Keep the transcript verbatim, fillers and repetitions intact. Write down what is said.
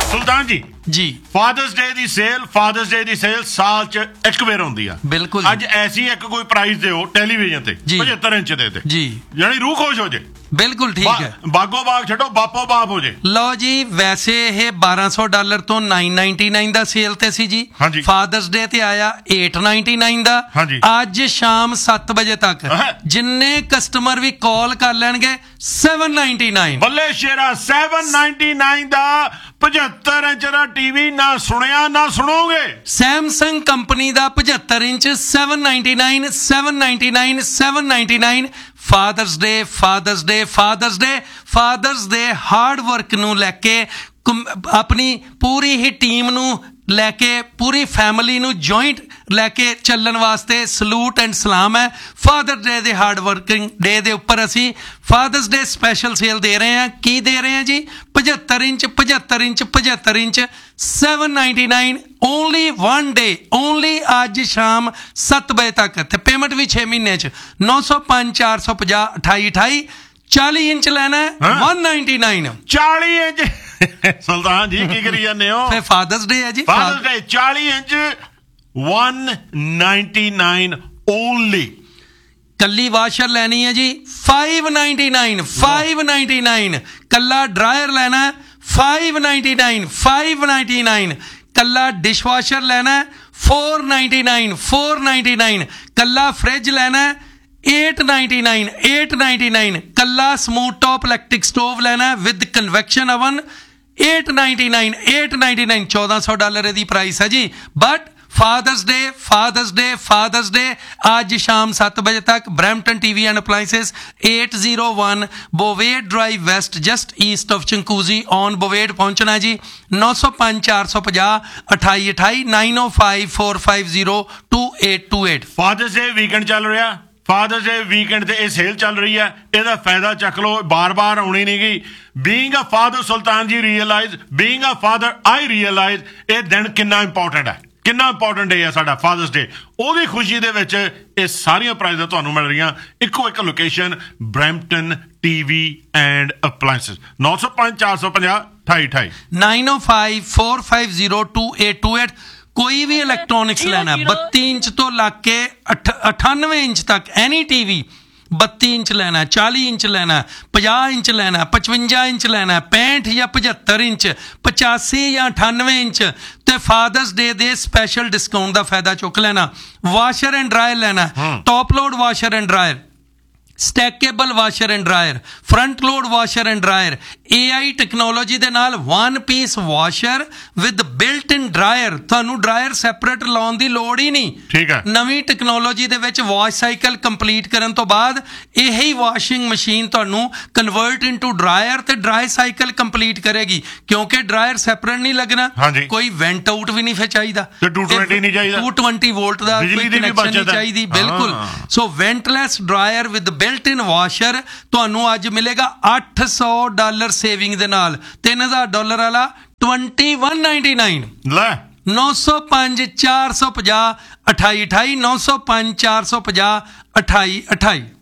ਸੁਲਤਾਨ ਜੀ ਜੀ ਫਾਦਰਸ ਡੇ ਦੀ sale fathers ਡੇ ਦੀ sale ਸਾਲ ਚ ਇੱਕ ਵਾਰ ਹੁੰਦੀ ਆ। ਬਿਲਕੁਲ ਅੱਜ ਐਸੀ ਇੱਕ ਕੋਈ ਪ੍ਰਾਈਜ਼ ਦਿਓ ਟੈਲੀਵਿਜ਼ਨ ਤੇ ਪਝੱਤਰ ਇੰਚ ਦੇ ਤੇ ਜੀ, ਯਾਨੀ ਰੂਹ ਖੁਸ਼ ਹੋ ਜੇ। ਬਿਲਕੁਲ ਠੀਕ ਹੈ, ਬਾਗੋ ਬਾਗ ਛੱਡੋ ਬਾਪੋ ਬਾਪ ਹੋ ਜੇ। ਲਓ ਜੀ, ਵੈਸੇ ਇਹ ਬਾਰਾਂ ਸੌ ਡਾਲਰ ਤੋਂ ਨੌ ਸੌ ਨਿन्यानवे ਦਾ ਸੇਲ ਤੇ ਸੀ ਜੀ। ਫਾਦਰਸ ਡੇ ਤੇ ਆਇਆ ਅੱਠ ਸੌ ਨਿन्यानवे ਦਾ। ਅੱਜ ਸ਼ਾਮ ਸੱਤ ਵਜੇ ਤੱਕ ਜਿੰਨੇ ਕਸਟਮਰ ਵੀ ਕਾਲ ਕਰ ਲੈਣਗੇ ਸੱਤ ਸੌ ਨਿन्यानवे। ਬੱਲੇ ਸ਼ੇਰਾ ਸੱਤ ਸੌ ਨਿन्यानवे ਦਾ ਪਝੱਤਰ ਇੰਚ ਦਾ ਟੀਵੀ ਨਾ ਸੁਣਿਆ ਨਾ ਸੁਣੋਗੇ। ਸੈਮਸੰਗ ਕੰਪਨੀ ਦਾ ਪਝੱਤਰ ਇੰਚ ਸੱਤ ਸੌ ਨਿन्यानवे ਸੱਤ ਸੌ ਨਿन्यानवे ਸੱਤ ਸੌ ਨਿन्यानवे। ਫਾਦਰਸ ਡੇ ਫਾਦਰਸ ਡੇ ਫਾਦਰਸ ਡੇ ਫਾਦਰਸ ਡੇ ਹਾਰਡ ਵਰਕ ਨੂੰ ਲੈ ਕੇ ਆਪਣੀ ਪੂਰੀ ਹੀ ਟੀਮ ਨੂੰ ਲੈ ਕੇ ਪੂਰੀ ਫੈਮਿਲੀ ਨੂੰ ਜੁਆਇੰਟ ਲੈ ਕੇ ਚੱਲਣ ਵਾਸਤੇ ਸਲੂਟ ਐਂਡ ਸਲਾਮ ਹੈ। ਫਾਦਰ ਡੇ ਦੇ ਹਾਰਡ ਵਰਕਿੰਗ ਡੇ ਦੇ ਉੱਪਰ ਅਸੀਂ ਫਾਦਰਸ ਡੇ ਸਪੈਸ਼ਲ ਸੇਲ ਦੇ ਰਹੇ ਹਾਂ। ਕੀ ਦੇ ਰਹੇ ਹਾਂ ਜੀ? ਪਝੱਤਰ ਇੰਚ ਪਝੱਤਰ ਇੰਚ ਪਝੱਤਰ ਇੰਚ ਸੱਤ ਸੌ ਨਿन्यानवे ਓਨਲੀ ਵਨ ਡੇ ਓਨਲੀ ਅੱਜ ਸ਼ਾਮ ਸੱਤ ਵਜੇ ਤੱਕ। ਤੇ ਪੇਮੈਂਟ ਵੀ ਛੇ ਮਹੀਨੇ ਚ ਨੌ ਸੌ ਪੰਜ ਚਾਰ ਸੌ ਪੰਜਾਹ ਅਠਾਈ ਅਠਾਈ। ਚਾਲੀ ਇੰਚ ਲੈਣਾ ਹੈ ਇੱਕ ਸੌ ਨਿन्यानवे। ਚਾਲੀ ਇੰਚ ਸੁਲਤਾਨ ਜੀ ਕੀ ਕਰੀ ਜਾਂਦੇ ਹੋ? ਫਿਰ ਫਾਦਰਸ ਡੇ ਹੈ ਜੀ। ਫਾਦਰਸ ਡੇ ਚਾਲੀ ਇੰਚ ਇੱਕ ਸੌ ਨਿन्यानवे ਓਨਲੀ। ਕੱਲੀ ਵਾਸ਼ਰ ਲੈਣੀ ਹੈ ਜੀ ਪੰਜ ਸੌ ਨਿन्यानवे ਪੰਜ ਸੌ ਨਿन्यानवे। ਕੱਲਾ ਡਰਾਇਰ ਲੈਣਾ ਪੰਜ ਸੌ ਨਿन्यानवे ਪੰਜ ਸੌ ਨਿन्यानवे। ਕੱਲਾ ਡਿਸ਼ਵਾਸ਼ਰ ਲੈਣਾ ਚਾਰ ਸੌ ਨਿन्यानवे ਚਾਰ ਸੌ ਨਿन्यानवे। ਕੱਲਾ ਫ੍ਰਿਜ ਲੈਣਾ ਅੱਠ ਸੌ ਨਿन्यानवे ਅੱਠ ਸੌ ਨਿन्यानवे। ਕੱਲਾ ਸਮੂਥ ਟੌਪ ਇਲੈਕਟ੍ਰਿਕ ਸਟੋਵ ਲੈਣਾ ਵਿਦ ਕਨਵੈਕਸ਼ਨ ਓਵਨ ਅੱਠ ਸੌ ਨਿन्यानवे ਅੱਠ ਸੌ ਨਿन्यानवे। ਚੌਦਾਂ ਸੌ ਡਾਲਰ ਇਹਦੀ ਪ੍ਰਾਈਸ ਹੈ ਜੀ। But fathers day fathers day fathers ਡੇ ਅੱਜ ਸ਼ਾਮ ਸੱਤ ਵਜੇ ਤੱਕ ਬਰੈਂਪਟਨ ਟੀਵੀ ਐਂਡ ਅਪਲਾਈਂਸਿਸ ਅੱਠ ਸੌ ਇੱਕ ਬੋਵੇਡ drive West just East of ਚੰਕੂਜ਼ੀ on ਬੋਵੇਡ ਪਹੁੰਚਣਾ ਜੀ। ਨੌ ਸੌ ਪੰਜ ਚਾਰ ਸੌ ਪੰਜਾਹ ਅਠਾਈ ਅਠਾਈ ਨਾਈਨ ਓ five four five zero two eight two eight. Fathers ਡੇ ਵੀਕਐਂਡ ਚੱਲ ਰਿਹਾ। ਫਾਦਰਸ ਡੇ ਵੀਕਐਂਡ ਤੇ ਇਹ ਸੇਲ ਚੱਲ ਰਹੀ ਹੈ। ਇਹਦਾ ਫਾਇਦਾ ਚੱਕ ਲਓ। ਬਾਰ ਬਾਰ ਆਉਣੀ ਨਹੀਂ ਗਈ। ਬੀਇੰਗ ਅ ਫਾਦਰ ਸੁਲਤਾਨ ਜੀ realise being a father I realise ਇਹ ਦਿਨ ਕਿੰਨਾ ਇੰਪੋਰਟੈਂਟ ਹੈ, ਕਿੰਨਾ ਇੰਪੋਰਟੈਂਟ ਡੇ ਹੈ ਸਾਡਾ ਫਾਦਰਸ ਡੇ। ਉਹਦੀ ਖੁਸ਼ੀ ਦੇ ਵਿੱਚ ਇਹ ਸਾਰੀਆਂ ਪ੍ਰਾਈਜ਼ਾਂ ਤੁਹਾਨੂੰ ਮਿਲ ਰਹੀਆਂ ਇੱਕੋ ਇੱਕ location Brampton TV and appliances ਨੌ ਸੌ ਪੰਜ ਚਾਰ ਸੌ ਪੰਜਾਹ ਅਠਾਈ ਅਠਾਈ ਨਾਈਨ ਓ five four five zero two eight two eight. ਕੋਈ ਵੀ ਇਲੈਕਟ੍ਰੋਨਿਕਸ ਲੈਣਾ ਬੱਤੀ ਇੰਚ ਤੋਂ ਲੱਗ ਕੇ ਅਠ ਅਠਾਨਵੇਂ ਇੰਚ ਤੱਕ ਐਨੀ ਟੀਵੀ ਬੱਤੀ ਇੰਚ ਲੈਣਾ ਚਾਲੀ ਇੰਚ ਲੈਣਾ ਪੰਜਾਹ ਇੰਚ ਲੈਣਾ ਪਚਵੰਜਾ ਇੰਚ ਲੈਣਾ ਪੈਂਹਠ ਜਾਂ ਪਝੱਤਰ ਇੰਚ ਪਚਾਸੀ ਜਾਂ ਅਠਾਨਵੇਂ ਇੰਚ ਤੇ ਫਾਦਰਸ ਡੇ ਦੇ ਸਪੈਸ਼ਲ ਡਿਸਕਾਊਂਟ ਦਾ ਫਾਇਦਾ ਚੁੱਕ ਲੈਣਾ। ਵਾਸ਼ਰ ਐਂਡ ਡਰਾਇਰ ਲੈਣਾ top load washer and dryer ਸਟੈਕੇਬਲ washer and dryer front load washer and dryer A I technology ਦੇ ਨਾਲ one piece washer with built in dryer. ਤੁਹਾਨੂੰ ਡਰਾਇਰ ਸੈਪਰੇਟ ਲਾਉਣ ਦੀ ਲੋੜ ਹੀ ਨਹੀਂ। ਠੀਕ ਹੈ। ਨਵੀਂ ਟੈਕਨੋਲੋਜੀ ਦੇ ਵਿੱਚ ਵਾਸ਼ ਸਾਈਕਲ ਕੰਪਲੀਟ ਕਰਨ ਤੋਂ ਬਾਅਦ ਇਹੀ ਵਾਸ਼ਿੰਗ ਮਸ਼ੀਨ ਤੁਹਾਨੂੰ ਕਨਵਰਟ ਇਨਟੂ ਡਰਾਇਰ ਤੇ ਡਰਾਈ ਸਾਈਕਲ ਕੰਪਲੀਟ ਕਰੇਗੀ ਕਿਉਂਕਿ ਡਰਾਇਰ ਸੈਪਰੇਟ ਨਹੀਂ ਲੱਗਣਾ। ਕੋਈ ਵੈਂਟ ਆਊਟ ਵੀ ਨਹੀਂ ਫਿਰ ਚਾਹੀਦਾ ਤੇ ਦੋ ਸੌ ਵੀਹ ਨਹੀਂ ਚਾਹੀਦਾ ਦੋ ਸੌ ਵੀਹ ਵੋਲਟ ਦਾ ਕੋਈ ਕਨੈਕਸ਼ਨ ਨਹੀਂ ਚਾਹੀਦੀ। ਬਿਲਕੁਲ। ਸੋ ਵੈਂਟਲੈਸ dryer with built in washer ਤੁਹਾਨੂੰ ਅੱਜ ਮਿਲੇਗਾ ਅੱਠ ਸੌ ਡਾਲਰ ਸੇਵਿੰਗ ਦੇ ਨਾਲ। ਤਿੰਨ ਹਜ਼ਾਰ ਡਾਲਰ ਵਾਲਾ ਇਕੱਤੀ ਇੱਕ ਸੌ ਨਿन्यानवे। ਲੈ ਨੌ ਸੌ ਪੰਜ ਚਾਰ ਸੌ ਪੰਜਾਹ ਅਠਾਈ ਅਠਾਈ ਨੌ ਸੌ ਪੰਜ ਚਾਰ ਸੌ ਪੰਜਾਹ ਅਠਾਈ ਅਠਾਈ।